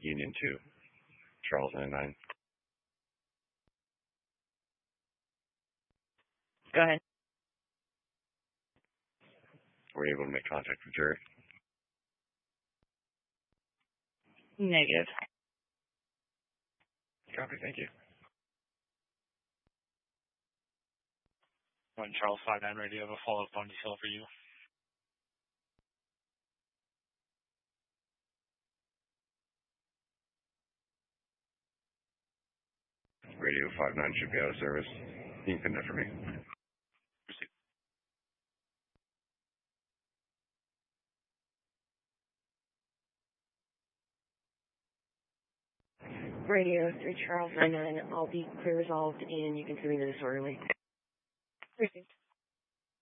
Union 2, Charles 99. Go ahead. Were you able to make contact with Jerry? Negative. Copy, thank you. Charles 59 Radio, have a follow-up on detail for you. Radio 59 should be out of service. Can you pin that for me? Proceed. Radio 3 Charles 99. I'll be clear resolved and you can send me the disorderly. Received.